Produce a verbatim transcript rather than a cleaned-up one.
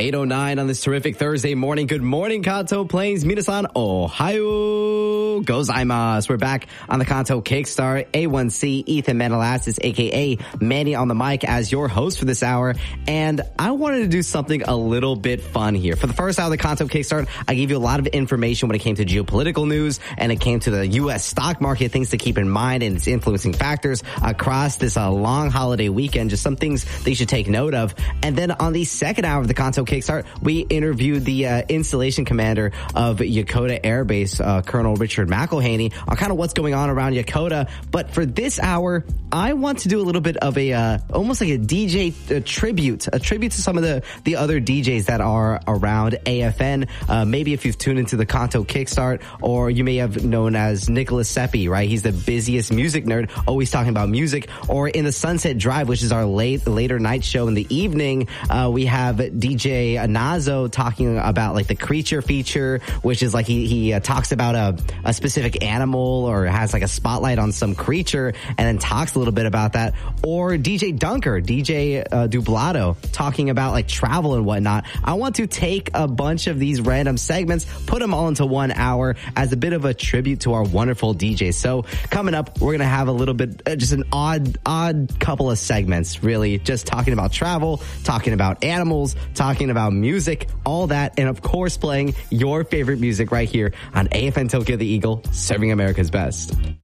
eight oh nine on this terrific Thursday morning. Good morning, Kanto Plains. Minasan, ohayo gozaimasu. We're back on the Kanto Kickstart. A one C, Ethan Menelasis, a k a. Manny on the mic as your host for this hour. And I wanted to do something a little bit fun here. For the first hour of the Kanto Kickstart, I gave you a lot of information when it came to geopolitical news and it came to the U S stock market, things to keep in mind and its influencing factors across this uh, long holiday weekend. Just some things that you should take note of. And then on the second hour of the Kanto Kickstart, we interviewed the uh, installation commander of Yokota Air Base, uh, Colonel Richard McElhaney, on kind of what's going on around Yokota. But for this hour, I want to do a little bit of a uh, almost like a D J a tribute, a tribute to some of the, the other D Js that are around A F N. Uh, maybe if you've tuned into the Kanto Kickstart, or you may have known as Nicholas Seppi, right? He's the busiest music nerd, always talking about music. Or in the Sunset Drive, which is our late later night show in the evening, uh, we have D J Nazo talking about like the creature feature, which is like he he uh, talks about a a specific animal or has like a spotlight on some creature and then talks a little bit about that. Or D J Dunker, D J uh, Dublado, talking about like travel and whatnot. I want to take a bunch of these random segments, put them all into one hour as a bit of a tribute to our wonderful D Js. So coming up, we're going to have a little bit, uh, just an odd, odd couple of segments, really, just talking about travel, talking about animals, talking about music, all that, and of course playing your favorite music right here on A F N Tokyo the Eagle, serving America's best.